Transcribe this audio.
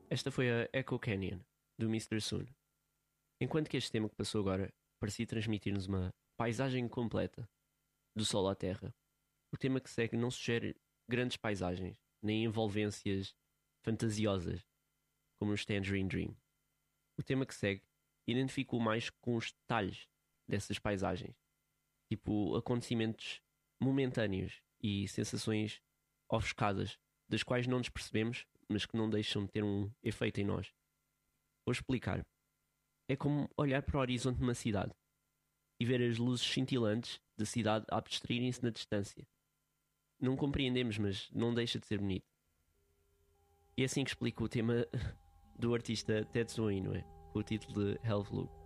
Esta foi a Echo Canyon, do Mr. Soon. Enquanto que este tema que passou agora parecia transmitir-nos uma paisagem completa, do Sol à Terra, o tema que segue não sugere grandes paisagens, nem envolvências fantasiosas, como nos Tangerine Dream. O tema que segue identifico mais com os detalhes dessas paisagens, tipo acontecimentos momentâneos e sensações ofuscadas, das quais não nos percebemos, mas que não deixam de ter um efeito em nós. Vou explicar. É como olhar para o horizonte de uma cidade e ver as luzes cintilantes da cidade a abstraírem-se na distância. Não compreendemos, mas não deixa de ser bonito. E é assim que explico o tema do artista Tetsuo Inoue, com o título de Hell Blue.